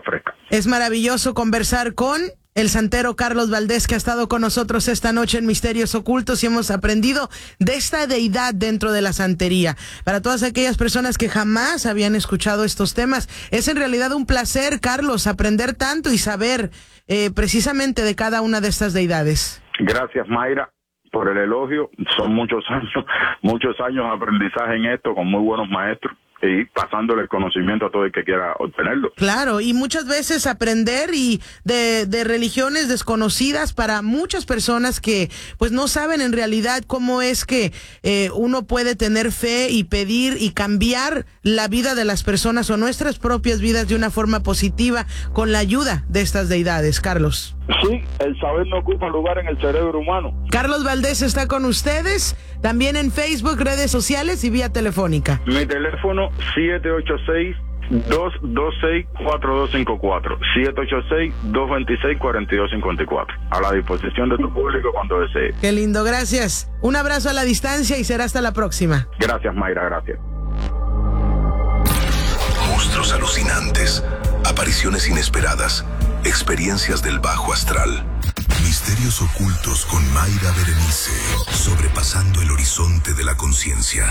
fresca. Es maravilloso conversar con el santero Carlos Valdés, que ha estado con nosotros esta noche en Misterios Ocultos, y hemos aprendido de esta deidad dentro de la santería. Para todas aquellas personas que jamás habían escuchado estos temas, es en realidad un placer, Carlos, aprender tanto y saber precisamente de cada una de estas deidades. Gracias, Mayra, por el elogio. Son muchos años de aprendizaje en esto, con muy buenos maestros, y pasándole el conocimiento a todo el que quiera obtenerlo. Claro, y muchas veces aprender y de religiones desconocidas para muchas personas que pues no saben en realidad cómo es que uno puede tener fe y pedir y cambiar la vida de las personas o nuestras propias vidas de una forma positiva con la ayuda de estas deidades, Carlos. Sí, el saber no ocupa lugar en el cerebro humano. Carlos Valdés está con ustedes, también en Facebook, redes sociales y vía telefónica. Mi teléfono 786-226-4254, 786-226-4254. A la disposición de tu público cuando desee. Qué lindo, gracias. Un abrazo a la distancia y será hasta la próxima. Gracias, Mayra, gracias. Monstruos alucinantes, apariciones inesperadas, experiencias del bajo astral. Misterios ocultos con Mayra Berenice, sobrepasando el horizonte de la conciencia.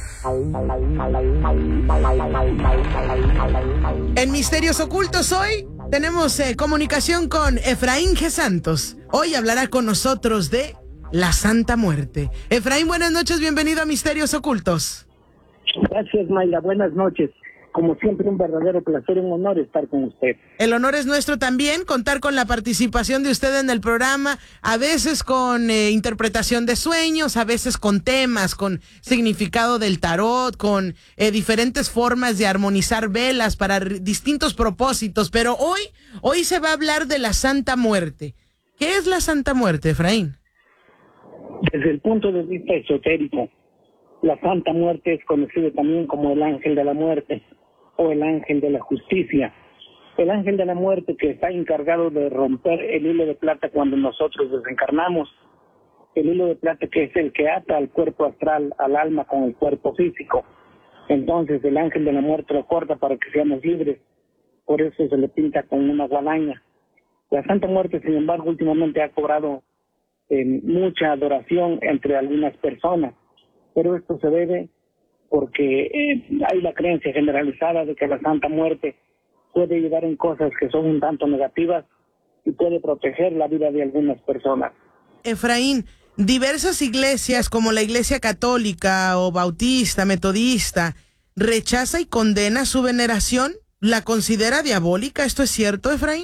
En Misterios Ocultos hoy tenemos comunicación con Efraín G. Santos. Hoy hablará con nosotros de la Santa Muerte. Efraín, buenas noches, bienvenido a Misterios Ocultos. Gracias, Mayra, buenas noches. Como siempre, un verdadero placer y un honor estar con usted. El honor es nuestro también, contar con la participación de usted en el programa, a veces con interpretación de sueños, a veces con temas, con significado del tarot, con diferentes formas de armonizar velas para distintos propósitos, pero hoy se va a hablar de la Santa Muerte. ¿Qué es la Santa Muerte, Efraín? Desde el punto de vista esotérico, la Santa Muerte es conocida también como el ángel de la muerte o el ángel de la justicia. El ángel de la muerte que está encargado de romper el hilo de plata cuando nosotros desencarnamos. El hilo de plata que es el que ata al cuerpo astral, al alma con el cuerpo físico. Entonces el ángel de la muerte lo corta para que seamos libres. Por eso se le pinta con una guadaña. La Santa Muerte, sin embargo, últimamente ha cobrado mucha adoración entre algunas personas. Pero esto se debe porque hay la creencia generalizada de que la Santa Muerte puede ayudar en cosas que son un tanto negativas y puede proteger la vida de algunas personas. Efraín, diversas iglesias como la Iglesia Católica o Bautista, Metodista, rechaza y condena su veneración. ¿La considera diabólica? ¿Esto es cierto, Efraín?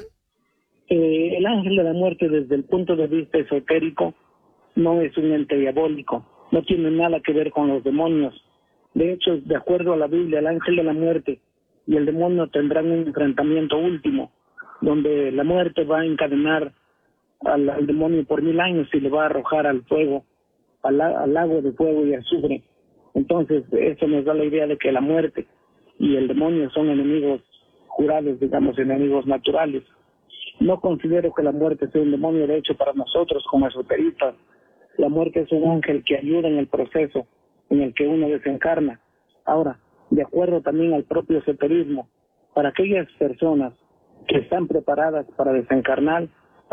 El ángel de la muerte, desde el punto de vista esotérico, no es un ente diabólico. No tiene nada que ver con los demonios. De hecho, de acuerdo a la Biblia, el ángel de la muerte y el demonio tendrán un enfrentamiento último, donde la muerte va a encadenar al demonio por 1000 años y le va a arrojar al fuego, al lago de fuego y azufre. Entonces, eso nos da la idea de que la muerte y el demonio son enemigos jurados, digamos, enemigos naturales. No considero que la muerte sea un demonio. De hecho, para nosotros como esoteristas, la muerte es un ángel que ayuda en el proceso en el que uno desencarna. Ahora, de acuerdo también al propio esoterismo, para aquellas personas que están preparadas para desencarnar,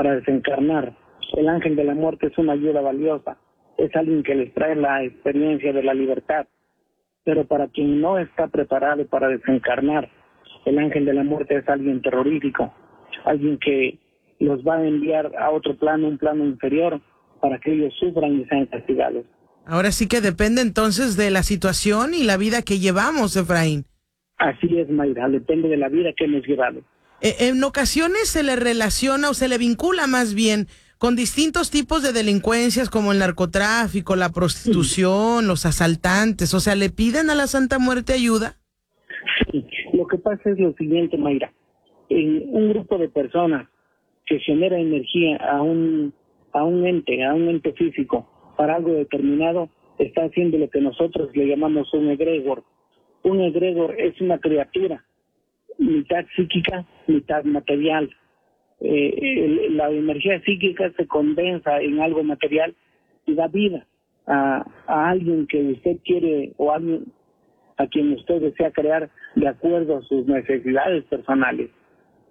el ángel de la muerte es una ayuda valiosa, es alguien que les trae la experiencia de la libertad. Pero para quien no está preparado para desencarnar, el ángel de la muerte es alguien terrorífico, alguien que los va a enviar a otro plano, un plano inferior, para que ellos sufran y sean castigados. Ahora sí que depende entonces de la situación y la vida que llevamos, Efraín. Así es, Mayra, depende de la vida que hemos llevado. En ocasiones se le relaciona o se le vincula más bien con distintos tipos de delincuencias como el narcotráfico, la prostitución, los asaltantes. O sea, ¿le piden a la Santa Muerte ayuda? Sí, lo que pasa es lo siguiente, Mayra. Un grupo de personas que genera energía a un ente físico para algo determinado, está haciendo lo que nosotros le llamamos un egregor. Un egregor es una criatura, mitad psíquica, mitad material. La energía psíquica se condensa en algo material y da vida a alguien que usted quiere o alguien a quien usted desea crear de acuerdo a sus necesidades personales.